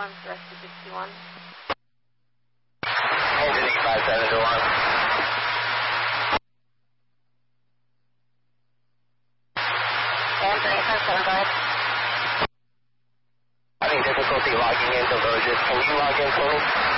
1, rescue 61. Engine 857 to 1. Engine 857, go ahead. Having difficulty logging into Lotus. Can you log in for me?